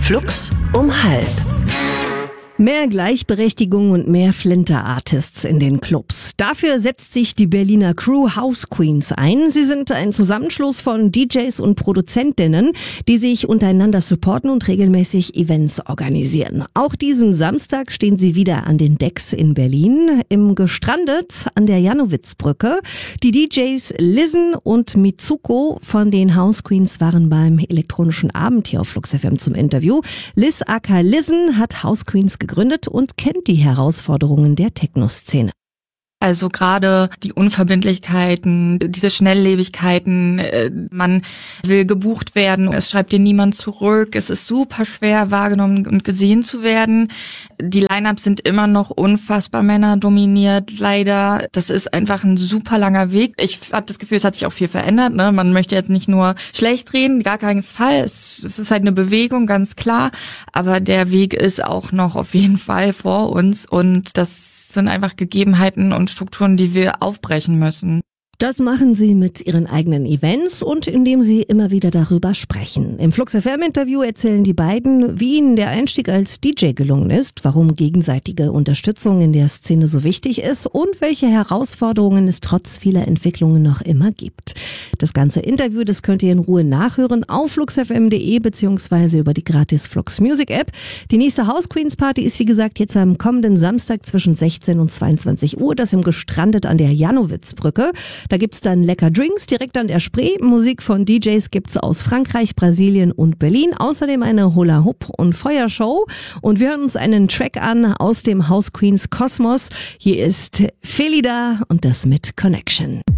Flux um 12:30. Mehr Gleichberechtigung und mehr Flinter-Artists in den Clubs. Dafür setzt sich die Berliner Crew House Queens ein. Sie sind ein Zusammenschluss von DJs und Produzentinnen, die sich untereinander supporten und regelmäßig Events organisieren. Auch diesen Samstag stehen sie wieder an den Decks in Berlin, im Gestrandet an der Jannowitzbrücke. Die DJs Lizzen und Mitsuko von den House Queens waren beim elektronischen Abend hier auf Flux FM zum Interview. Liz aka Lizzen hat House Queens gegründet und kennt die Herausforderungen der Techno-Szene. Also gerade die Unverbindlichkeiten, diese Schnelllebigkeiten, man will gebucht werden, es schreibt dir niemand zurück, es ist super schwer wahrgenommen und gesehen zu werden. Die Line-Ups sind immer noch unfassbar männerdominiert, leider. Das ist einfach ein super langer Weg. Ich habe das Gefühl, es hat sich auch viel verändert. Ne? Man möchte jetzt nicht nur schlecht reden, gar keinen Fall. Es ist halt eine Bewegung, ganz klar. Aber der Weg ist auch noch auf jeden Fall vor uns und das sind einfach Gegebenheiten und Strukturen, die wir aufbrechen müssen. Das machen sie mit ihren eigenen Events und indem sie immer wieder darüber sprechen. Im Flux FM Interview erzählen die beiden, wie ihnen der Einstieg als DJ gelungen ist, warum gegenseitige Unterstützung in der Szene so wichtig ist und welche Herausforderungen es trotz vieler Entwicklungen noch immer gibt. Das ganze Interview, das könnt ihr in Ruhe nachhören auf fluxfm.de bzw. über die gratis Flux Music App. Die nächste House Queens Party ist wie gesagt jetzt am kommenden Samstag zwischen 16 und 22 Uhr, das im Gestrandet an der Jannowitzbrücke. Da gibt's dann lecker Drinks direkt an der Spree. Musik von DJs gibt's aus Frankreich, Brasilien und Berlin. Außerdem eine Hula-Hoop- und Feuershow. Und wir hören uns einen Track an aus dem House Queens Kosmos. Hier ist Felida und das mit Connection.